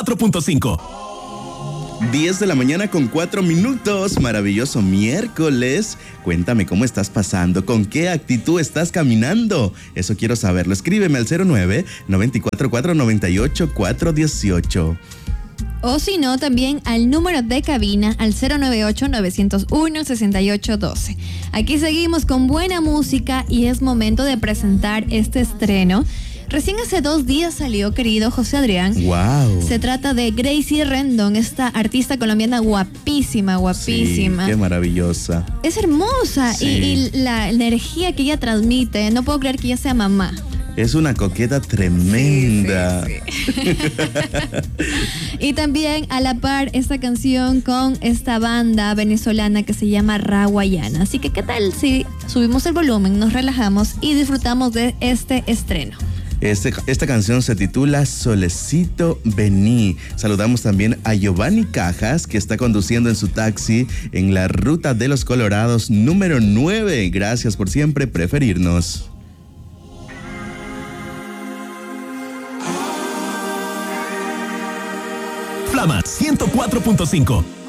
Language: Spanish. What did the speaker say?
4.5. 10 de la mañana con 4 minutos, maravilloso miércoles. Cuéntame cómo estás pasando, con qué actitud estás caminando. Eso quiero saberlo. Escríbeme al 09-944-98-418. O si no, también al número de cabina al 098-901-6812. Aquí seguimos con buena música y es momento de presentar este estreno. Recién hace 2 días salió, querido José Adrián. ¡Wow! Se trata de Gracie Rendon, esta artista colombiana guapísima. Sí, qué maravillosa. Es hermosa, sí. y la energía que ella transmite, no puedo creer que ella sea mamá. Es una coqueta tremenda. Sí. Y también a la par esta canción con esta banda venezolana que se llama Rawayana. Así que, ¿qué tal si subimos el volumen, nos relajamos y disfrutamos de este estreno? Esta canción se titula Solecito Vení. Saludamos también a Giovanni Cajas, que está conduciendo en su taxi en la Ruta de los Colorados número 9. Gracias por siempre preferirnos. Flama 104.5.